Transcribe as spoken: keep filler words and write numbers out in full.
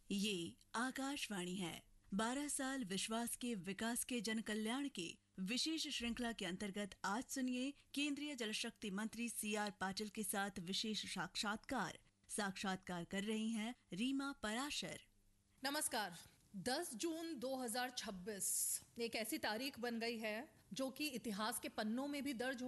ये आकाशवाणी है। बारह साल विश्वास के विकास के जन कल्याण की विशेष श्रृंखला के अंतर्गत आज सुनिए केंद्रीय जल शक्ति मंत्री सी आर पाटिल के साथ विशेष साक्षात्कार। साक्षात्कार कर रही हैं रीमा पराशर। नमस्कार। दस जून दो हज़ार छब्बीस एक ऐसी तारीख बन गई है जो कि इतिहास के पन्नों में भी दर्ज